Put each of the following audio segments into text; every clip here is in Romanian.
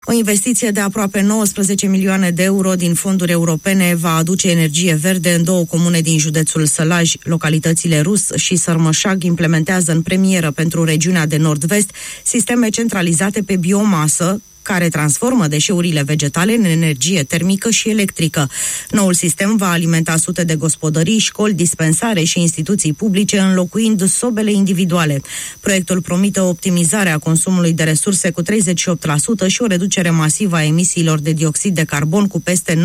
O investiție de aproape 19 milioane de euro din fonduri europene va aduce energie verde în 2 comune din județul Sălaj. Localitățile Rus și Sărmășag implementează în premieră pentru regiunea de nord-vest sisteme centralizate pe biomasă, care transformă deșeurile vegetale în energie termică și electrică. Noul sistem va alimenta sute de gospodării, școli, dispensare și instituții publice, înlocuind sobele individuale. Proiectul promite o optimizare a consumului de resurse cu 38% și o reducere masivă a emisiilor de dioxid de carbon cu peste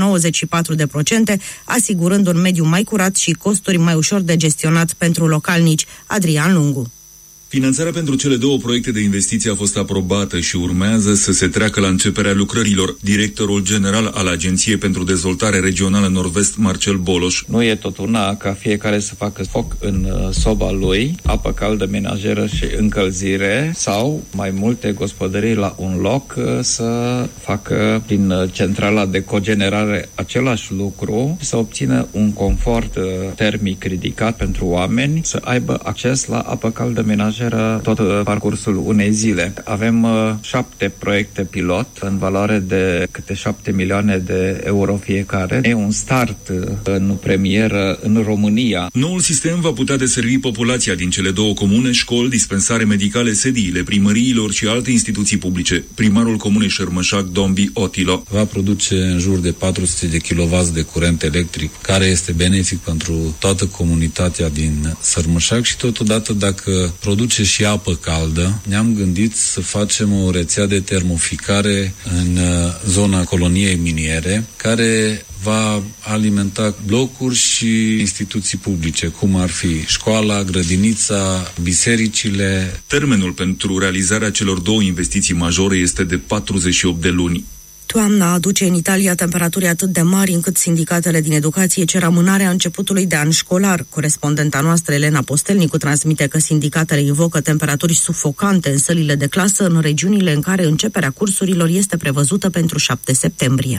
94%, asigurând un mediu mai curat și costuri mai ușor de gestionat pentru localnici. Adrian Lungu. Finanțarea pentru cele 2 proiecte de investiție a fost aprobată și urmează să se treacă la începerea lucrărilor. Directorul general al Agenției pentru Dezvoltare Regională Nord-Vest, Marcel Boloș. Nu e tot una ca fiecare să facă foc în soba lui, apă caldă, menajeră și încălzire, sau mai multe gospodării la un loc să facă prin centrala de cogenerare același lucru, să obțină un confort termic ridicat pentru oameni, să aibă acces la apă caldă, menajeră tot parcursul unei zile. Avem 7 proiecte pilot în valoare de câte 7 milioane de euro fiecare. E un start în premieră în România. Noul sistem va putea deservi populația din cele 2 comune, școli, dispensare medicale, sediile primăriilor și alte instituții publice. Primarul comunei Șermășag, Dombi Otilo. Va produce în jur de 400 de kW de curent electric, care este benefic pentru toată comunitatea din Sărmășag și totodată, dacă produce și apă caldă, ne-am gândit să facem o rețea de termoficare în zona coloniei miniere, care va alimenta blocuri și instituții publice, cum ar fi școala, grădinița, bisericile. Termenul pentru realizarea celor 2 investiții majore este de 48 de luni. Toamna aduce în Italia temperaturi atât de mari încât sindicatele din educație cer amânarea începutului de an școlar. Corespondenta noastră, Elena Postelnicu, transmite că sindicatele invocă temperaturi sufocante în sălile de clasă în regiunile în care începerea cursurilor este prevăzută pentru 7 septembrie.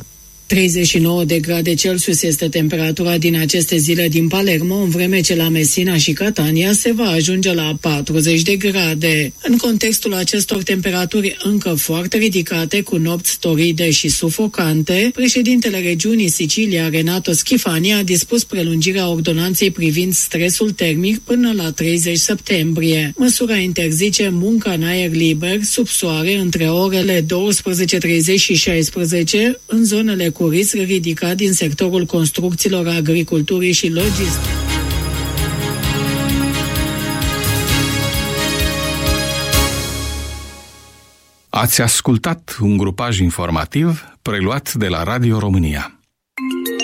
39 de grade Celsius este temperatura din aceste zile din Palermo, în vreme ce la Messina și Catania se va ajunge la 40 de grade. În contextul acestor temperaturi încă foarte ridicate, cu nopți toride și sufocante, președintele regiunii Sicilia, Renato Schifani, a dispus prelungirea ordonanței privind stresul termic până la 30 septembrie. Măsura interzice munca în aer liber, sub soare, între orele 12:30 și 16, în zonele cu risc ridicat din sectorul construcțiilor, agriculturii și logistică. Ați ascultat un grupaj informativ preluat de la Radio România.